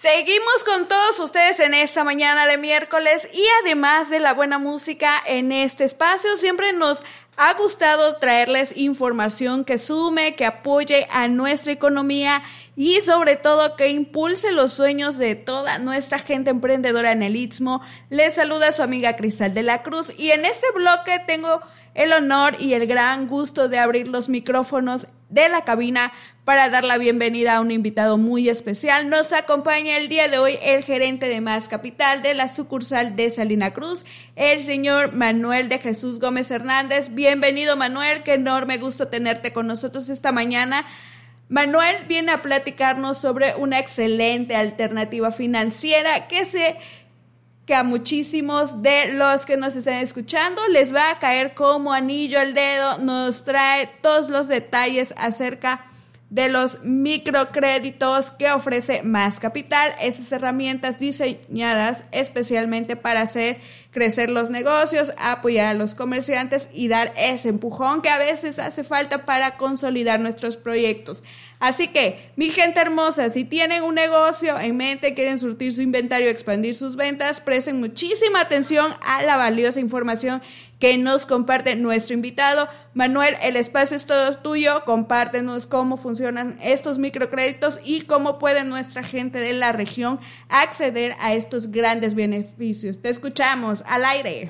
Seguimos con todos ustedes en esta mañana de miércoles y además de la buena música en este espacio, siempre nos ha gustado traerles información que sume, que apoye a nuestra economía y sobre todo que impulse los sueños de toda nuestra gente emprendedora en el Istmo. Les saluda su amiga Cristal de la Cruz y en este bloque tengo el honor y el gran gusto de abrir los micrófonos de la cabina para dar la bienvenida a un invitado muy especial. Nos acompaña el día de hoy el gerente de Más Capital de la sucursal de Salina Cruz, el señor Manuel de Jesús Gómez Hernández. Bienvenido, Manuel, qué enorme gusto tenerte con nosotros esta mañana. Manuel viene a platicarnos sobre una excelente alternativa financiera que a muchísimos de los que nos están escuchando les va a caer como anillo al dedo. Nos trae todos los detalles acerca de los microcréditos que ofrece Más Capital, esas herramientas diseñadas especialmente para hacer crecer los negocios, apoyar a los comerciantes y dar ese empujón que a veces hace falta para consolidar nuestros proyectos. Así que, mi gente hermosa, si tienen un negocio en mente, quieren surtir su inventario, expandir sus ventas, presten muchísima atención a la valiosa información que nos comparte nuestro invitado. Manuel, el espacio es todo tuyo. Compártenos cómo funcionan estos microcréditos y cómo puede nuestra gente de la región acceder a estos grandes beneficios. Te escuchamos al aire.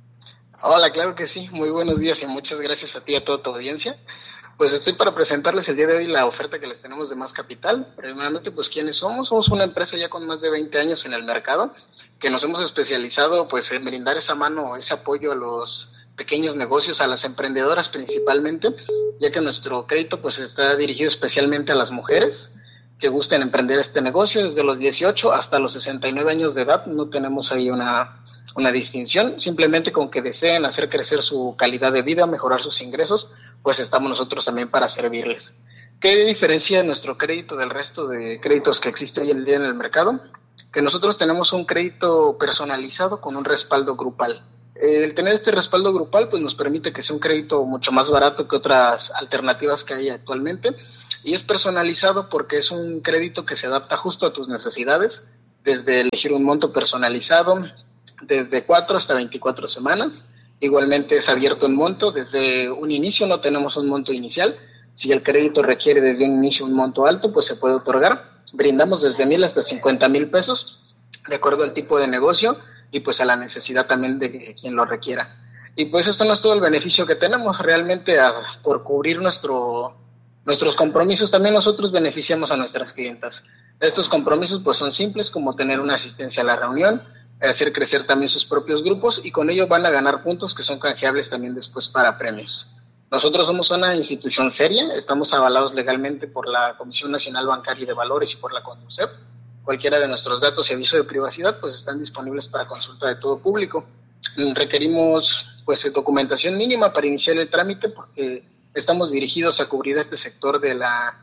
Hola, claro que sí. Muy buenos días y muchas gracias a ti y a toda tu audiencia. Pues estoy para presentarles el día de hoy la oferta que les tenemos de Más Capital. Primeramente, pues, ¿quiénes somos? Somos una empresa ya con más de 20 años en el mercado, que nos hemos especializado, pues, en brindar esa mano, ese apoyo a los pequeños negocios, a las emprendedoras principalmente, ya que nuestro crédito, pues, está dirigido especialmente a las mujeres que gusten emprender este negocio desde los 18 hasta los 69 años de edad. No tenemos ahí una distinción, simplemente con que deseen hacer crecer su calidad de vida, mejorar sus ingresos, pues estamos nosotros también para servirles. ¿Qué diferencia nuestro crédito del resto de créditos que existe hoy en día en el mercado? Que nosotros tenemos un crédito personalizado con un respaldo grupal. El tener este respaldo grupal pues nos permite que sea un crédito mucho más barato que otras alternativas que hay actualmente, y es personalizado porque es un crédito que se adapta justo a tus necesidades, desde elegir un monto personalizado, desde 4 hasta 24 semanas. Igualmente es abierto en monto, desde un inicio no tenemos un monto inicial. Si el crédito requiere desde un inicio un monto alto, pues se puede otorgar. Brindamos desde 1,000 hasta 50,000 pesos, de acuerdo al tipo de negocio y pues a la necesidad también de quien lo requiera. Y pues esto no es todo el beneficio que tenemos realmente. Por cubrir nuestros compromisos, también nosotros beneficiamos a nuestras clientas. Estos compromisos pues son simples, como tener una asistencia a la reunión, hacer crecer también sus propios grupos, y con ello van a ganar puntos que son canjeables también después para premios. Nosotros somos una institución seria, estamos avalados legalmente por la Comisión Nacional Bancaria y de Valores y por la CONDUCEP. Cualquiera de nuestros datos y aviso de privacidad pues están disponibles para consulta de todo público. Requerimos pues documentación mínima para iniciar el trámite, porque estamos dirigidos a cubrir este sector de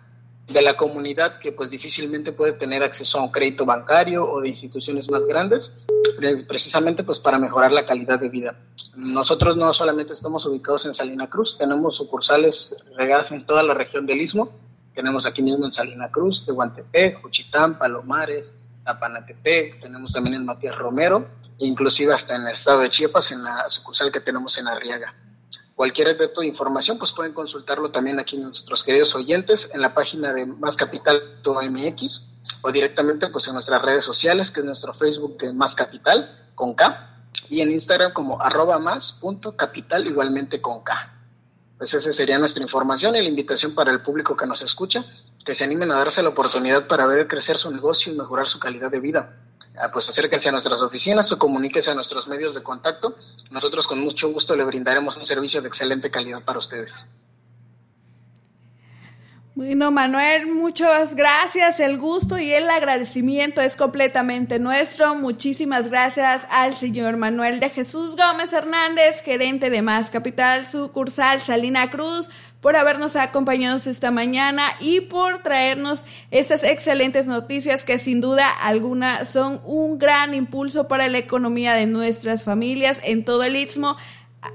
la comunidad que pues difícilmente puede tener acceso a un crédito bancario o de instituciones más grandes, precisamente pues para mejorar la calidad de vida. Nosotros no solamente estamos ubicados en Salina Cruz, tenemos sucursales regadas en toda la región del Istmo. Tenemos aquí mismo en Salina Cruz, Tehuantepec, Juchitán, Palomares, Apanatepec, tenemos también en Matías Romero, inclusive hasta en el estado de Chiapas, en la sucursal que tenemos en Arriaga. Cualquier dato de información pues pueden consultarlo también aquí nuestros queridos oyentes en la página de máscapital.mx o directamente pues en nuestras redes sociales, que es nuestro Facebook de Más Capital con K, y en Instagram como @más.capital igualmente con K. Pues esa sería nuestra información y la invitación para el público que nos escucha, que se animen a darse la oportunidad para ver crecer su negocio y mejorar su calidad de vida. Pues acérquense a nuestras oficinas o comuníquense a nuestros medios de contacto. Nosotros con mucho gusto le brindaremos un servicio de excelente calidad para ustedes. Bueno, Manuel, muchas gracias. El gusto y el agradecimiento es completamente nuestro. Muchísimas gracias al señor Manuel de Jesús Gómez Hernández, gerente de Más Capital, sucursal Salina Cruz, por habernos acompañado esta mañana y por traernos estas excelentes noticias que sin duda alguna son un gran impulso para la economía de nuestras familias en todo el Istmo.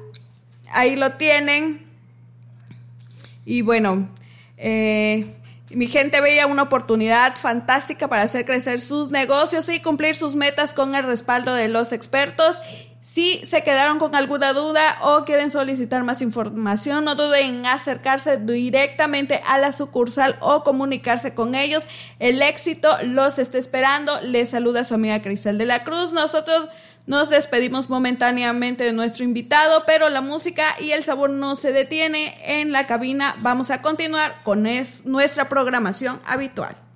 Ahí lo tienen. Y bueno, Mi gente bella, una oportunidad fantástica para hacer crecer sus negocios y cumplir sus metas con el respaldo de los expertos. Si se quedaron con alguna duda o quieren solicitar más información, no duden en acercarse directamente a la sucursal o comunicarse con ellos. El éxito los está esperando. Les saluda su amiga Cristel de la Cruz. Nosotros nos despedimos momentáneamente de nuestro invitado, pero la música y el sabor no se detiene en la cabina. Vamos a continuar con nuestra programación habitual.